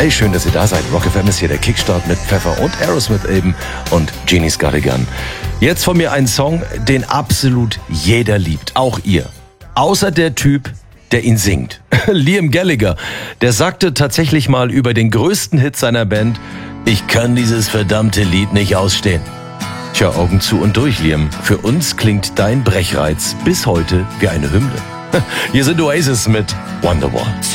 Hey, schön, dass ihr da seid. Rock FM ist hier der Kickstart mit Pfeffer und Aerosmith eben und Genie's Got a Gun. Jetzt von mir ein Song, den absolut jeder liebt, auch ihr. Außer der Typ, der ihn singt. Liam Gallagher, der sagte tatsächlich mal über den größten Hit seiner Band: Ich kann dieses verdammte Lied nicht ausstehen. Tja, Augen zu und durch, Liam. Für uns klingt dein Brechreiz bis heute wie eine Hymne. Hier sind Oasis mit Wonderwall.